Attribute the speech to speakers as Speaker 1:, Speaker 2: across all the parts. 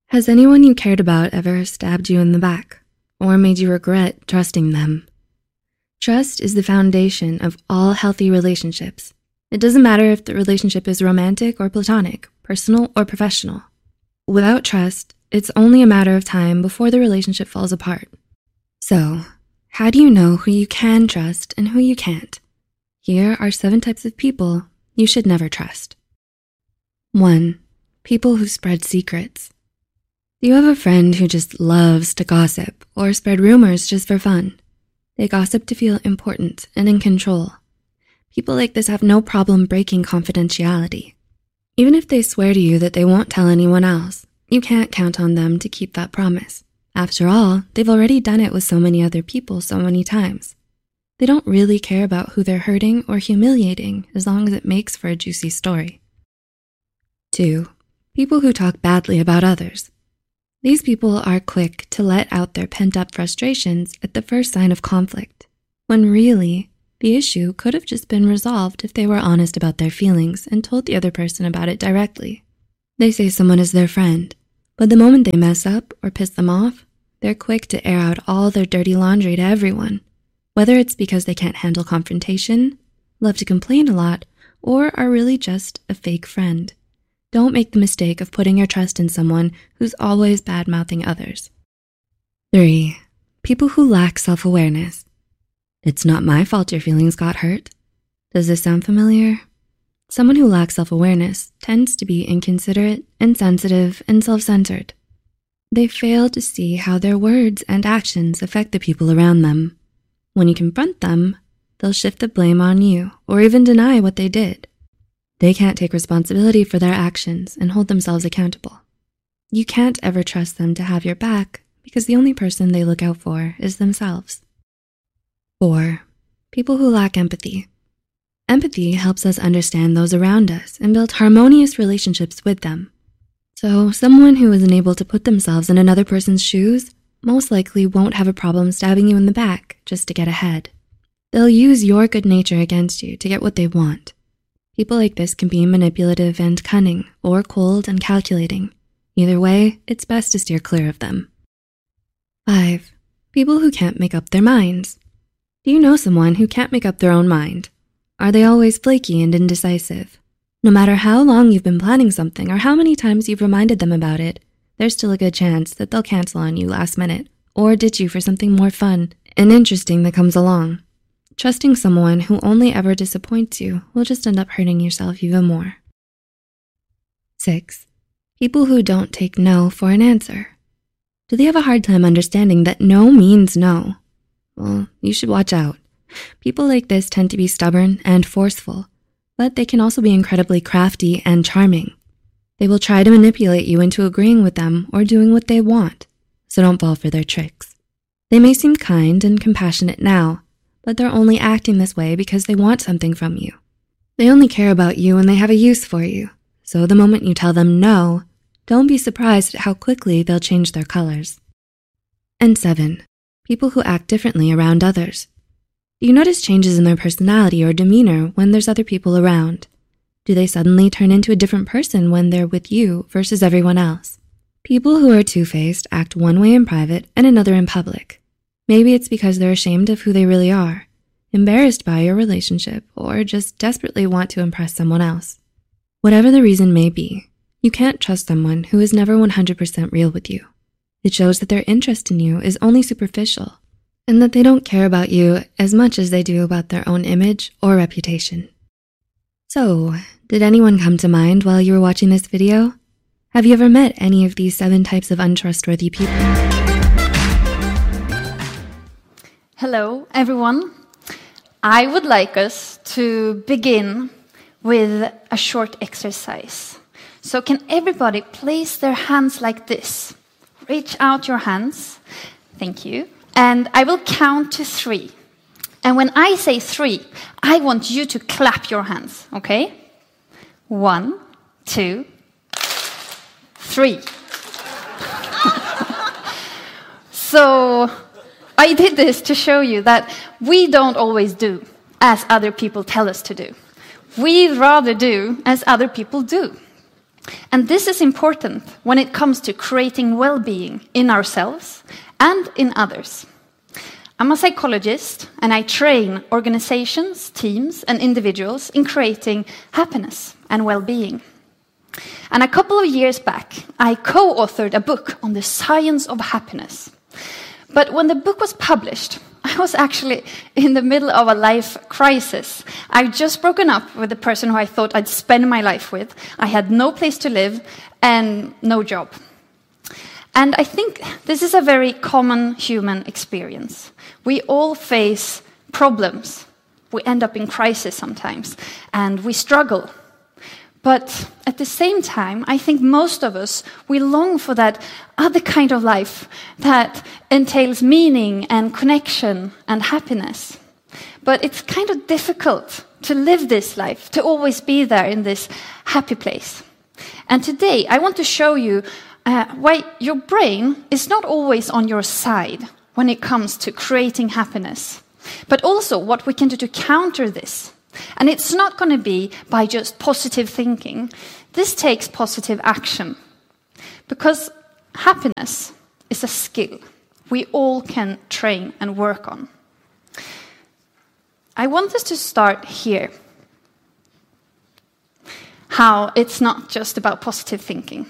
Speaker 1: Has anyone you cared about ever stabbed you in the back or made you regret trusting them? Trust is the foundation of all healthy relationships. It doesn't matter if the relationship is romantic or platonic, personal or professional. Without trust, it's only a matter of time before the relationship falls apart. So, how do you know who you can trust and who you can't? Here are 7 types of people you should never trust. 1. People who spread secrets. Do you have a friend who just loves to gossip or spread rumors just for fun? They gossip to feel important and in control. People like this have no problem breaking confidentiality. Even if they swear to you that they won't tell anyone else, you can't count on them to keep that promise. After all, they've already done it with so many other people so many times. They don't really care about who they're hurting or humiliating as long as it makes for a juicy story. 2. People who talk badly about others. These people are quick to let out their pent-up frustrations at the first sign of conflict, when really, the issue could have just been resolved if they were honest about their feelings and told the other person about it directly. They say someone is their friend, but the moment they mess up or piss them off, they're quick to air out all their dirty laundry to everyone, whether it's because they can't handle confrontation, love to complain a lot, or are really just a fake friend. Don't make the mistake of putting your trust in someone who's always bad-mouthing others. 3. People who lack self-awareness. It's not my fault your feelings got hurt. Does this sound familiar? Someone who lacks self-awareness tends to be inconsiderate, insensitive, and self-centered. They fail to see how their words and actions affect the people around them. When you confront them, they'll shift the blame on you or even deny what they did. They can't take responsibility for their actions and hold themselves accountable. You can't ever trust them to have your back because the only person they look out for is themselves. 4. People who lack empathy. Empathy helps us understand those around us and build harmonious relationships with them. So someone who isn't able to put themselves in another person's shoes most likely won't have a problem stabbing you in the back just to get ahead. They'll use your good nature against you to get what they want. People like this can be manipulative and cunning, or cold and calculating. Either way, it's best to steer clear of them. 5. People who can't make up their minds. Do you know someone who can't make up their own mind? Are they always flaky and indecisive? No matter how long you've been planning something or how many times you've reminded them about it, there's still a good chance that they'll cancel on you last minute or ditch you for something more fun and interesting that comes along. Trusting someone who only ever disappoints you will just end up hurting yourself even more. 6. People who don't take no for an answer. Do they have a hard time understanding that no means no? Well, you should watch out. People like this tend to be stubborn and forceful, but they can also be incredibly crafty and charming. They will try to manipulate you into agreeing with them or doing what they want, so don't fall for their tricks. They may seem kind and compassionate now, but they're only acting this way because they want something from you. They only care about you when they have a use for you, so the moment you tell them no, don't be surprised at how quickly they'll change their colors. And 7. People who act differently around others. Do you notice changes in their personality or demeanor when there's other people around? Do they suddenly turn into a different person when they're with you versus everyone else? People who are two-faced act one way in private and another in public. Maybe it's because they're ashamed of who they really are, embarrassed by your relationship, or just desperately want to impress someone else. Whatever the reason may be, you can't trust someone who is never 100% real with you. It shows that their interest in you is only superficial, and that they don't care about you as much as they do about their own image or reputation. So, did anyone come to mind while you were watching this video? Have you ever met any of these 7 types of untrustworthy people?
Speaker 2: Hello, everyone. I would like us to begin with a short exercise. So can everybody place their hands like this? Reach out your hands. Thank you. And I will count to 3. And when I say 3, I want you to clap your hands, okay? 1, 2, 3. So I did this to show you that we don't always do as other people tell us to do. We'd rather do as other people do. And this is important when it comes to creating well-being in ourselves and in others. I'm a psychologist, and I train organizations, teams, and individuals in creating happiness and well-being. And a couple of years back, I co-authored a book on the science of happiness. But when the book was published, I was actually in the middle of a life crisis. I'd just broken up with the person who I thought I'd spend my life with. I had no place to live and no job. And I think this is a very common human experience. We all face problems. We end up in crisis sometimes, and we struggle. But at the same time, I think most of us, we long for that other kind of life that entails meaning and connection and happiness. But it's kind of difficult to live this life, to always be there in this happy place. And today, I want to show you why your brain is not always on your side when it comes to creating happiness, but also what we can do to counter this. And it's not going to be by just positive thinking. This takes positive action. Because happiness is a skill we all can train and work on. I want us to start here. How it's not just about positive thinking.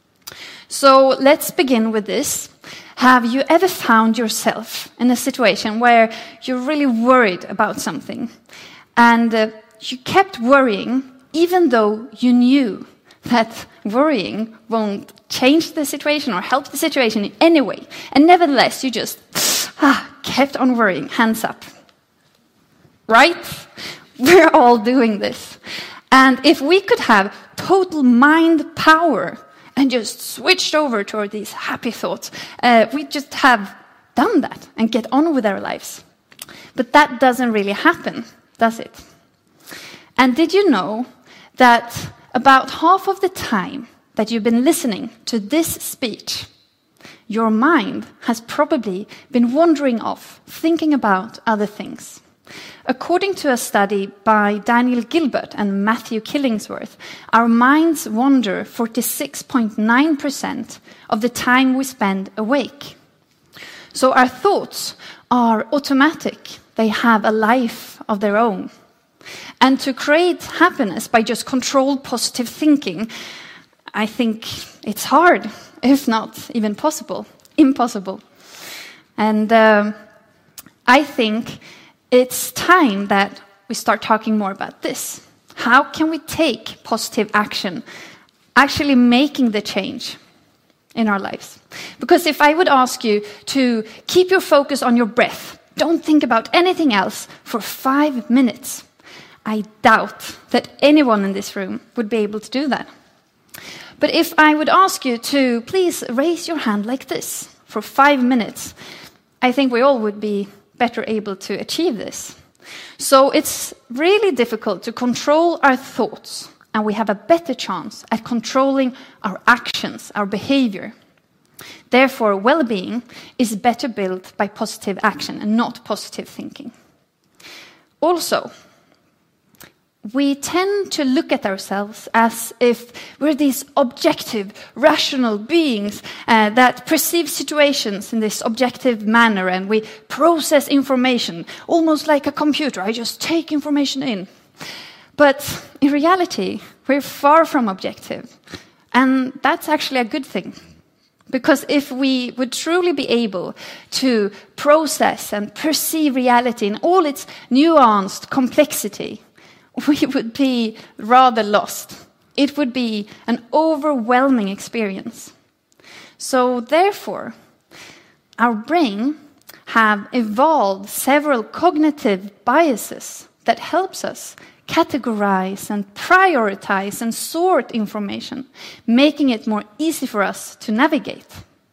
Speaker 2: So let's begin with this. Have you ever found yourself in a situation where you're really worried about something? And you kept worrying, even though you knew that worrying won't change the situation or help the situation in any way. And nevertheless, you just kept on worrying, hands up. Right? We're all doing this. And if we could have total mind power and just switched over toward these happy thoughts, we just have done that and get on with our lives. But that doesn't really happen, does it? And did you know that about half of the time that you've been listening to this speech, your mind has probably been wandering off, thinking about other things? According to a study by Daniel Gilbert and Matthew Killingsworth, our minds wander 46.9% of the time we spend awake. So our thoughts are automatic. They have a life of their own. And to create happiness by just controlled positive thinking, I think it's hard, if not even impossible. And I think it's time that we start talking more about this. How can we take positive action, actually making the change in our lives? Because if I would ask you to keep your focus on your breath, don't think about anything else for 5 minutes, I doubt that anyone in this room would be able to do that. But if I would ask you to please raise your hand like this for 5 minutes, I think we all would be better able to achieve this. So it's really difficult to control our thoughts, and we have a better chance at controlling our actions, our behavior. Therefore, well-being is better built by positive action and not positive thinking. Also, we tend to look at ourselves as if we're these objective, rational beings that perceive situations in this objective manner, and we process information almost like a computer. I just take information in. But in reality, we're far from objective. And that's actually a good thing. Because if we would truly be able to process and perceive reality in all its nuanced complexity, we would be rather lost. It would be an overwhelming experience. So therefore, our brain have evolved several cognitive biases that helps us categorize and prioritize and sort information, making it more easy for us to navigate.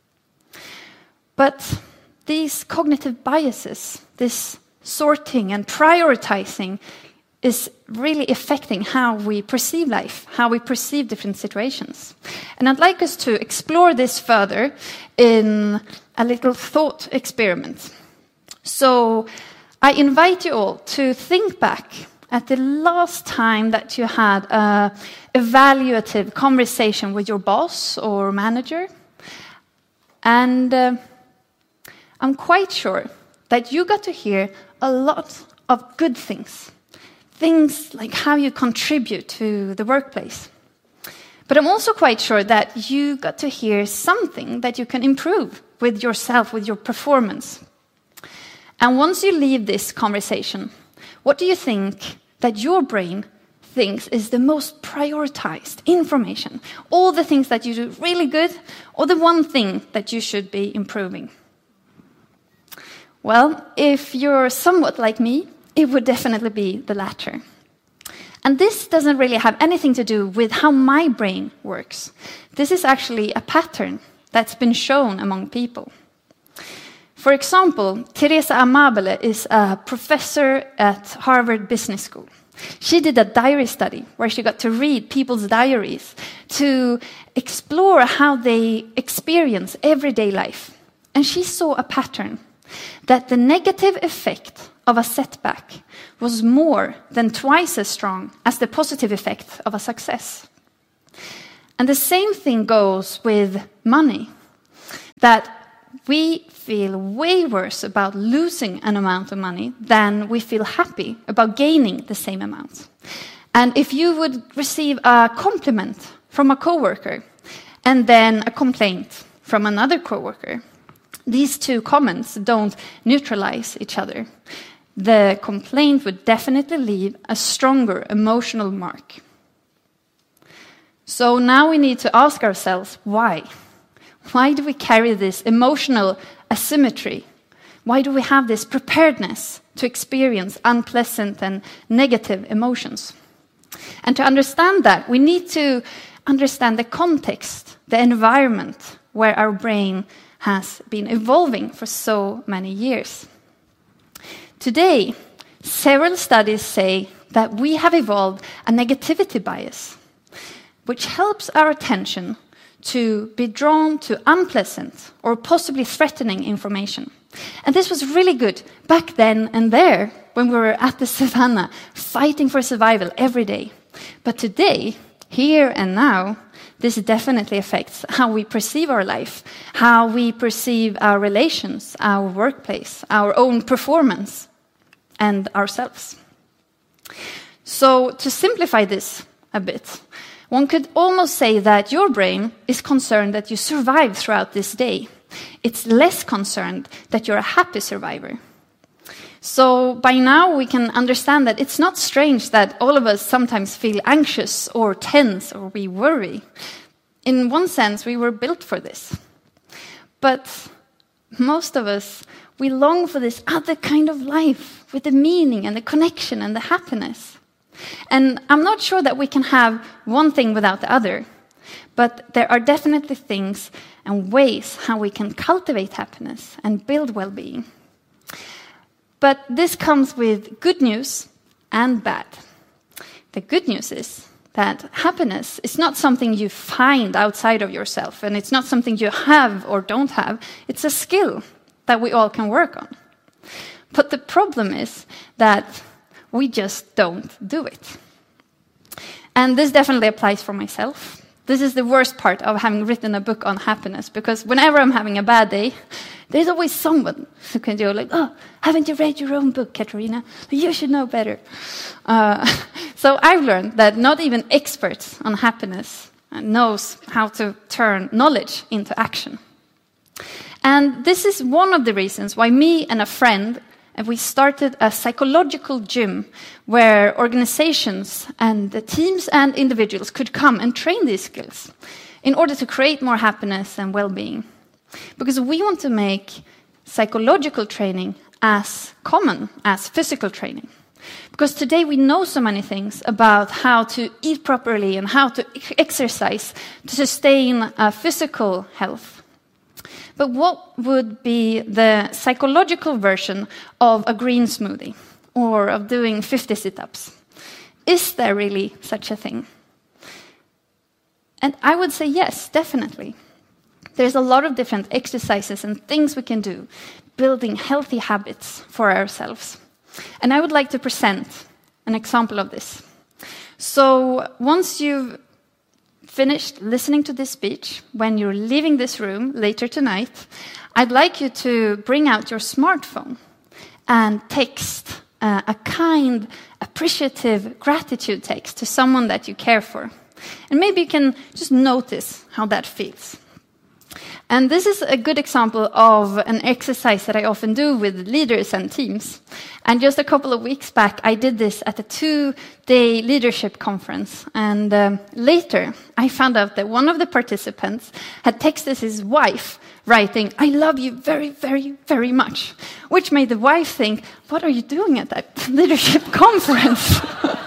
Speaker 2: But these cognitive biases, this sorting and prioritizing, is really affecting how we perceive life, how we perceive different situations. And I'd like us to explore this further in a little thought experiment. So I invite you all to think back at the last time that you had an evaluative conversation with your boss or manager? And I'm quite sure that you got to hear a lot of good things. Things like how you contribute to the workplace. But I'm also quite sure that you got to hear something that you can improve with yourself, with your performance. And once you leave this conversation, what do you think that your brain thinks is the most prioritized information? All the things that you do really good, or the one thing that you should be improving? Well, if you're somewhat like me, it would definitely be the latter. And this doesn't really have anything to do with how my brain works. This is actually a pattern that's been shown among people. For example, Teresa Amabile is a professor at Harvard Business School. She did a diary study where she got to read people's diaries to explore how they experience everyday life. And she saw a pattern that the negative effect of a setback was more than twice as strong as the positive effect of a success. And the same thing goes with money, that we feel way worse about losing an amount of money than we feel happy about gaining the same amount. And if you would receive a compliment from a coworker and then a complaint from another coworker, these two comments don't neutralize each other. The complaint would definitely leave a stronger emotional mark. So now we need to ask ourselves, why? Why do we carry this emotional asymmetry? Why do we have this preparedness to experience unpleasant and negative emotions? And to understand that, we need to understand the context, the environment where our brain has been evolving for so many years. Today, several studies say that we have evolved a negativity bias, which helps our attention to be drawn to unpleasant or possibly threatening information. And this was really good back then and there when we were at the savannah fighting for survival every day. But today, here and now, this definitely affects how we perceive our life, how we perceive our relations, our workplace, our own performance, and ourselves. So, to simplify this a bit, one could almost say that your brain is concerned that you survive throughout this day. It's less concerned that you're a happy survivor. So by now we can understand that it's not strange that all of us sometimes feel anxious or tense or we worry. In one sense, we were built for this. But most of us, we long for this other kind of life with the meaning and the connection and the happiness. And I'm not sure that we can have one thing without the other, but there are definitely things and ways how we can cultivate happiness and build well-being. But this comes with good news and bad. The good news is that happiness is not something you find outside of yourself, and it's not something you have or don't have. It's a skill that we all can work on. But the problem is that we just don't do it. And this definitely applies for myself. This is the worst part of having written a book on happiness, because whenever I'm having a bad day, there's always someone who can do like, oh, haven't you read your own book, Katarina? You should know better. So I've learned that not even experts on happiness knows how to turn knowledge into action. And this is one of the reasons why me and a friend, we started a psychological gym where organizations and the teams and individuals could come and train these skills in order to create more happiness and well-being. Because we want to make psychological training as common as physical training. Because today we know so many things about how to eat properly and how to exercise to sustain physical health. But what would be the psychological version of a green smoothie or of doing 50 sit-ups? Is there really such a thing? And I would say yes, definitely. There's a lot of different exercises and things we can do, building healthy habits for ourselves. And I would like to present an example of this. So once you've finished listening to this speech, when you're leaving this room later tonight, I'd like you to bring out your smartphone and text a kind, appreciative gratitude text to someone that you care for. And maybe you can just notice how that feels. And this is a good example of an exercise that I often do with leaders and teams. And just a couple of weeks back, I did this at a 2-day leadership conference. And later, I found out that one of the participants had texted his wife, writing, "I love you very, very, very much," which made the wife think, "What are you doing at that leadership conference?"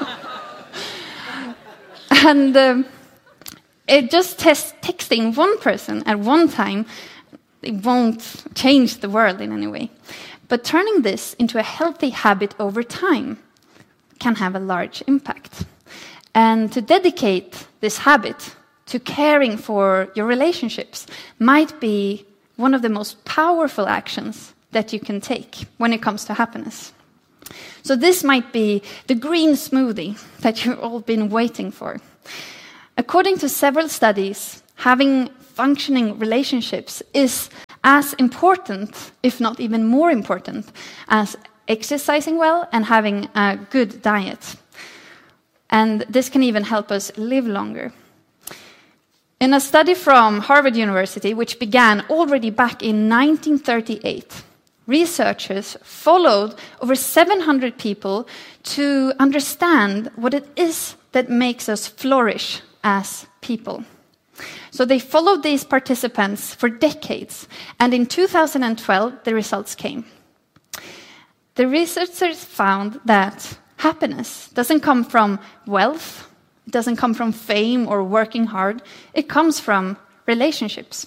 Speaker 2: And it just texting one person at one time, it won't change the world in any way. But turning this into a healthy habit over time can have a large impact. And to dedicate this habit to caring for your relationships might be one of the most powerful actions that you can take when it comes to happiness. So this might be the green smoothie that you've all been waiting for. According to several studies, having functioning relationships is as important, if not even more important, as exercising well and having a good diet. And this can even help us live longer. In a study from Harvard University, which began already back in 1938, researchers followed over 700 people to understand what it is that makes us flourish as people. So they followed these participants for decades, and in 2012, the results came. The researchers found that happiness doesn't come from wealth, it doesn't come from fame or working hard, it comes from relationships.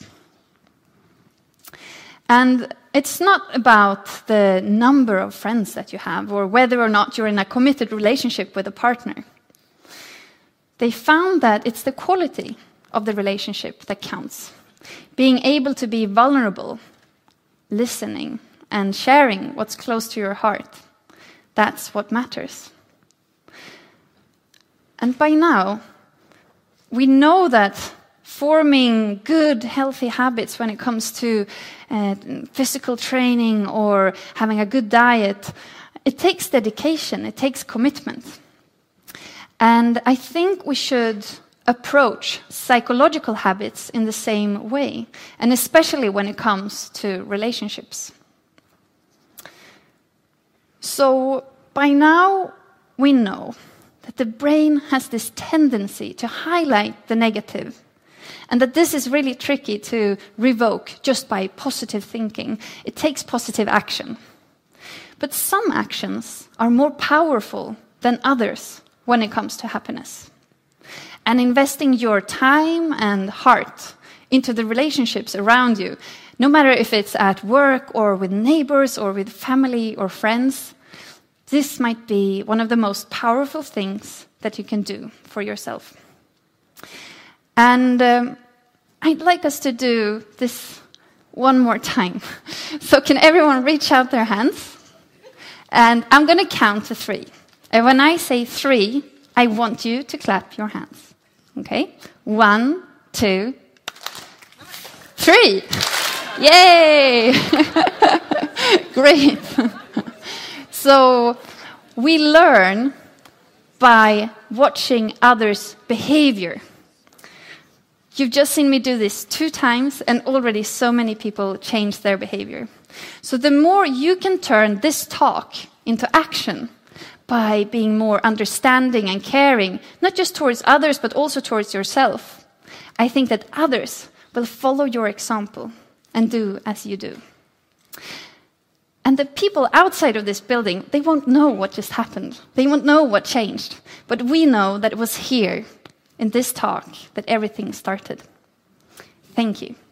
Speaker 2: And it's not about the number of friends that you have or whether or not you're in a committed relationship with a partner. They found that it's the quality of the relationship that counts. Being able to be vulnerable, listening, and sharing what's close to your heart. That's what matters. And by now, we know that forming good, healthy habits when it comes to physical training or having a good diet, it takes dedication, it takes commitment. And I think we should approach psychological habits in the same way, and especially when it comes to relationships. So by now, we know that the brain has this tendency to highlight the negative, and that this is really tricky to revoke just by positive thinking. It takes positive action. But some actions are more powerful than others when it comes to happiness. And investing your time and heart into the relationships around you, no matter if it's at work or with neighbors or with family or friends, this might be one of the most powerful things that you can do for yourself. And I'd like us to do this one more time. So can everyone reach out their hands? And I'm going to count to 3. And when I say 3, I want you to clap your hands. Okay? 1, 2, 3. Yay! Great. So we learn by watching others' behavior. You've just seen me do this 2 times, and already so many people change their behavior. So the more you can turn this talk into action by being more understanding and caring, not just towards others, but also towards yourself, I think that others will follow your example and do as you do. And the people outside of this building, they won't know what just happened. They won't know what changed. But we know that it was here, in this talk, that everything started. Thank you.